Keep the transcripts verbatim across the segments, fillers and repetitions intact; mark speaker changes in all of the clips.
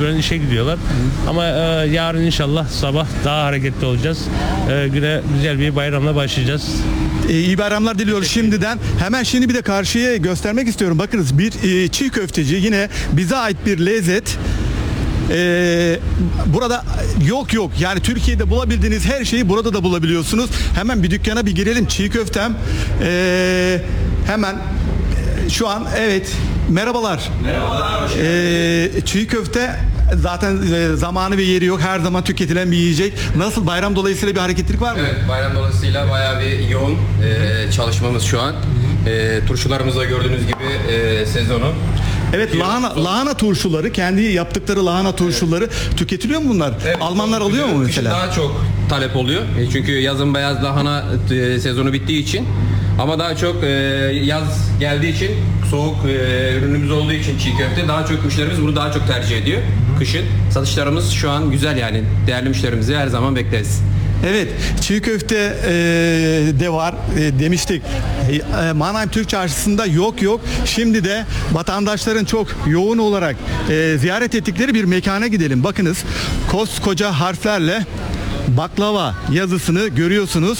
Speaker 1: mecburen işe gidiyorlar. Hı. Ama e, yarın inşallah sabah daha hareketli olacağız. E, güne güzel bir bayramla başlayacağız.
Speaker 2: E, iyi bayramlar diliyoruz şimdiden. Hemen şimdi bir de karşıya göstermek istiyorum. Bakınız bir e, çiğ köfteci, yine bize ait bir lezzet. Ee, burada yok yok yani Türkiye'de bulabildiğiniz her şeyi burada da bulabiliyorsunuz. Hemen bir dükkana bir girelim. Çiğ köftem ee, hemen e, şu an evet, merhabalar.
Speaker 3: Merhabalar.
Speaker 2: Ee, çiğ köfte zaten e, zamanı ve yeri yok, her zaman tüketilen bir yiyecek. Nasıl, bayram dolayısıyla bir hareketlilik var mı?
Speaker 3: Evet, bayram dolayısıyla bayağı bir yoğun e, çalışmamız şu an. E, turşularımızda gördüğünüz gibi e, sezonu.
Speaker 2: Evet, lahana, lahana turşuları, kendi yaptıkları lahana turşuları evet. Tüketiliyor mu bunlar?
Speaker 3: Evet,
Speaker 2: Almanlar alıyor mu mesela?
Speaker 3: Daha çok talep oluyor. E, çünkü yazın beyaz lahana e, sezonu bittiği için, ama daha çok e, yaz geldiği için, soğuk e, ürünümüz olduğu için çiğ köfte daha çok müşterimiz bunu daha çok tercih ediyor. Kışın satışlarımız şu an güzel yani. Değerli müşterimizi her zaman bekleriz.
Speaker 2: Evet, çiğ köfte e, de var e, demiştik. E, Mannheim Türk Çarşısı'nda yok yok. Şimdi de vatandaşların çok yoğun olarak e, ziyaret ettikleri bir mekana gidelim. Bakınız, koskoca harflerle baklava yazısını görüyorsunuz.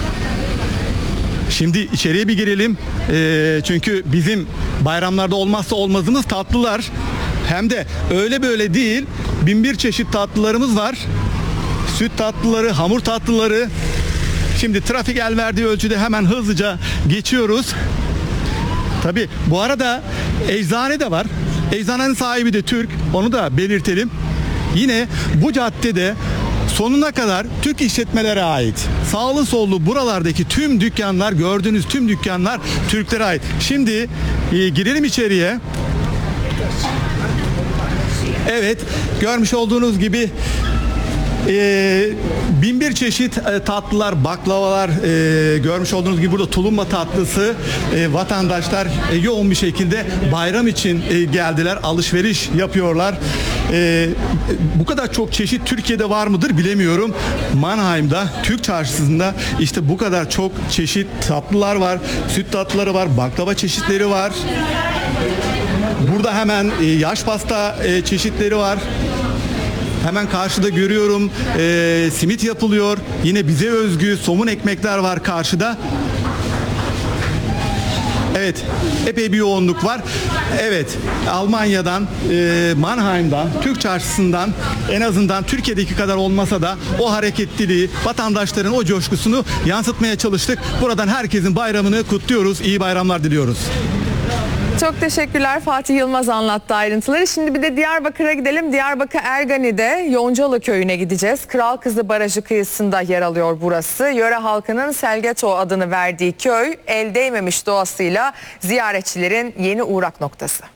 Speaker 2: Şimdi içeriye bir girelim. E, çünkü bizim bayramlarda olmazsa olmazımız tatlılar. Hem de öyle böyle değil. Bin bir çeşit tatlılarımız var. Süt tatlıları, hamur tatlıları. Şimdi trafik el verdiği ölçüde hemen hızlıca geçiyoruz. Tabii bu arada eczane de var. Eczanenin sahibi de Türk. Onu da belirtelim. Yine bu caddede sonuna kadar Türk işletmelere ait. Sağlı sollu buralardaki tüm dükkanlar, gördüğünüz tüm dükkanlar Türklere ait. Şimdi e, girelim içeriye. Evet, görmüş olduğunuz gibi Ee, bin bir çeşit e, tatlılar, baklavalar, e, görmüş olduğunuz gibi burada tulumba tatlısı, e, vatandaşlar e, yoğun bir şekilde bayram için e, geldiler, alışveriş yapıyorlar. E, bu kadar çok çeşit Türkiye'de var mıdır bilemiyorum. Mannheim'da, Türk Çarşısı'nda işte bu kadar çok çeşit tatlılar var, süt tatlıları var, baklava çeşitleri var. Burada hemen e, yaş pasta e, çeşitleri var. Hemen karşıda görüyorum e, simit yapılıyor. Yine bize özgü somun ekmekler var karşıda. Evet, epey bir yoğunluk var. Evet, Almanya'dan, e, Mannheim'dan, Türk Çarşısı'ndan, en azından Türkiye'deki kadar olmasa da o hareketliliği, vatandaşların o coşkusunu yansıtmaya çalıştık. Buradan herkesin bayramını kutluyoruz. İyi bayramlar diliyoruz.
Speaker 4: Çok teşekkürler. Fatih Yılmaz anlattı ayrıntıları. Şimdi bir de Diyarbakır'a gidelim. Diyarbakır Ergani'de Yoncalı Köyü'ne gideceğiz. Kral Kızı Barajı kıyısında yer alıyor burası. Yöre halkının Selgeto adını verdiği köy, el değmemiş doğasıyla ziyaretçilerin yeni uğrak noktası.